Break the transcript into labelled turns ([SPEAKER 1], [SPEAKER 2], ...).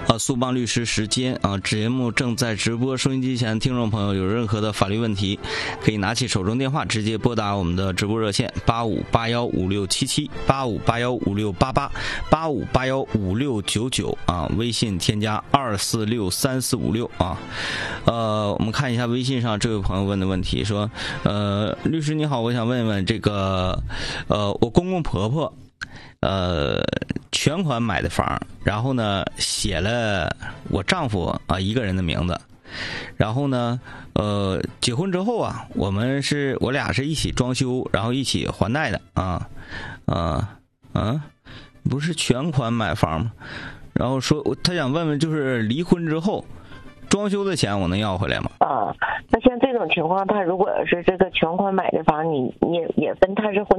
[SPEAKER 1] 苏邦律师时间啊，节目正在直播，收音机前听众朋友有任何的法律问题，可以拿起手中电话直接拨打我们的直播热线858156778581568885815699啊，微信添加2463456啊。我们看一下微信上这位朋友问的问题，说律师你好，我想问问这个我公公婆婆全款买的房，然后呢写了我丈夫一个人的名字，然后呢结婚之后啊，我俩是一起装修，然后一起还贷的不是全款买房吗？然后说他想问问，就是离婚之后装修的钱我能要回来吗？
[SPEAKER 2] 那像这种情况，他如果是这个全款买的房，你也分他是婚